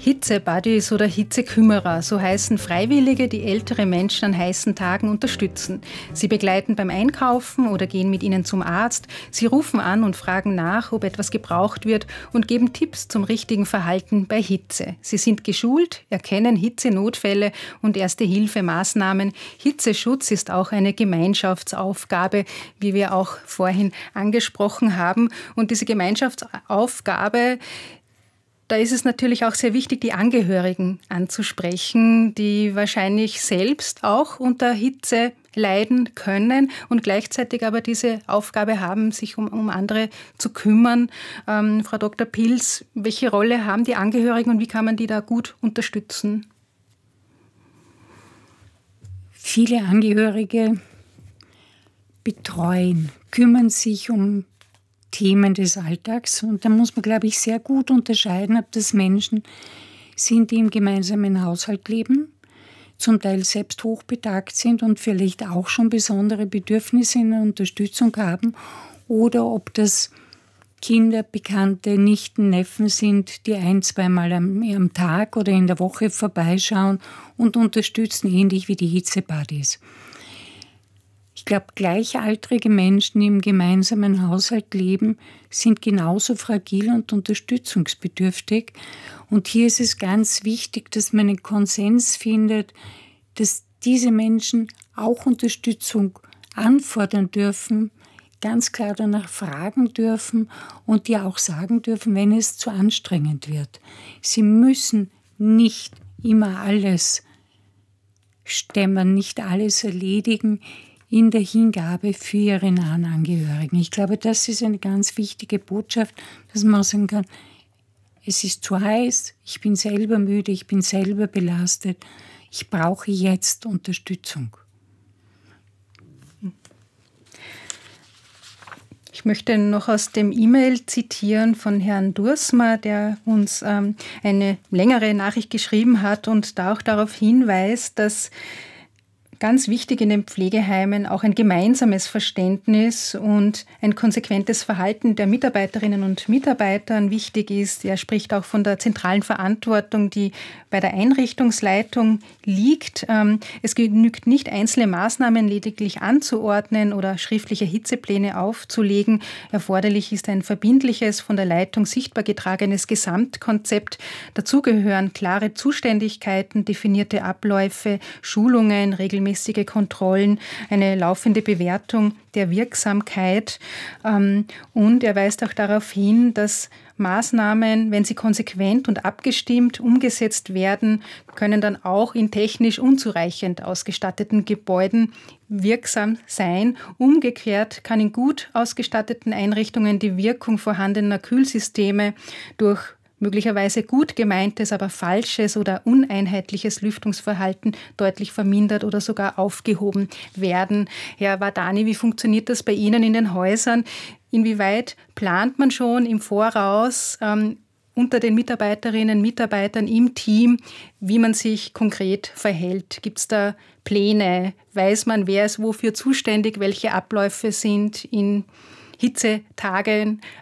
Hitzebuddies oder Hitzekümmerer, so heißen Freiwillige, die ältere Menschen an heißen Tagen unterstützen. Sie begleiten beim Einkaufen oder gehen mit ihnen zum Arzt. Sie rufen an und fragen nach, ob etwas gebraucht wird und geben Tipps zum richtigen Verhalten bei Hitze. Sie sind geschult, erkennen Hitzenotfälle und Erste-Hilfe-Maßnahmen. Hitzeschutz ist auch eine Gemeinschaftsaufgabe, wie wir auch vorhin angesprochen haben. Und diese Gemeinschaftsaufgabe, da ist es natürlich auch sehr wichtig, die Angehörigen anzusprechen, die wahrscheinlich selbst auch unter Hitze leiden können und gleichzeitig aber diese Aufgabe haben, sich um andere zu kümmern. Frau Dr. Pils, welche Rolle haben die Angehörigen und wie kann man die da gut unterstützen? Viele Angehörige betreuen, kümmern sich um Themen des Alltags. Und da muss man, glaube ich, sehr gut unterscheiden, ob das Menschen sind, die im gemeinsamen Haushalt leben, zum Teil selbst hochbetagt sind und vielleicht auch schon besondere Bedürfnisse in der Unterstützung haben, oder ob das Kinder, Bekannte, Nichten, Neffen sind, die 1-2 Mal am Tag oder in der Woche vorbeischauen und unterstützen, ähnlich wie die Hitzebuddies. Ich glaube, gleichaltrige Menschen, die im gemeinsamen Haushalt leben, sind genauso fragil und unterstützungsbedürftig. Und hier ist es ganz wichtig, dass man einen Konsens findet, dass diese Menschen auch Unterstützung anfordern dürfen, ganz klar danach fragen dürfen und die auch sagen dürfen, wenn es zu anstrengend wird. Sie müssen nicht immer alles stemmen, nicht alles erledigen in der Hingabe für ihre nahen Angehörigen. Ich glaube, das ist eine ganz wichtige Botschaft, dass man sagen kann, es ist zu heiß, ich bin selber müde, ich bin selber belastet, ich brauche jetzt Unterstützung. Ich möchte noch aus dem E-Mail zitieren von Herrn Dursmer, der uns eine längere Nachricht geschrieben hat und da auch darauf hinweist, dass ganz wichtig in den Pflegeheimen auch ein gemeinsames Verständnis und ein konsequentes Verhalten der Mitarbeiterinnen und Mitarbeitern wichtig ist. Er spricht auch von der zentralen Verantwortung, die bei der Einrichtungsleitung liegt. Es genügt nicht, einzelne Maßnahmen lediglich anzuordnen oder schriftliche Hitzepläne aufzulegen. Erforderlich ist ein verbindliches, von der Leitung sichtbar getragenes Gesamtkonzept. Dazu gehören klare Zuständigkeiten, definierte Abläufe, Schulungen, regelmäßige Kontrollen, eine laufende Bewertung der Wirksamkeit. Und er weist auch darauf hin, dass Maßnahmen, wenn sie konsequent und abgestimmt umgesetzt werden, können dann auch in technisch unzureichend ausgestatteten Gebäuden wirksam sein. Umgekehrt kann in gut ausgestatteten Einrichtungen die Wirkung vorhandener Kühlsysteme durch möglicherweise gut gemeintes, aber falsches oder uneinheitliches Lüftungsverhalten deutlich vermindert oder sogar aufgehoben werden. Herr Vardani, wie funktioniert das bei Ihnen in den Häusern? Inwieweit plant man schon im Voraus unter den Mitarbeiterinnen und Mitarbeitern im Team, wie man sich konkret verhält? Gibt es da Pläne? Weiß man, wer ist wofür zuständig? Welche Abläufe sind in Hitzetagen